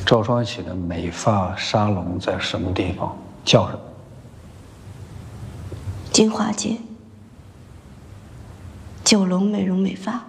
赵双喜的美发沙龙在什么地方？叫什么？ 金华街9龙美容美发。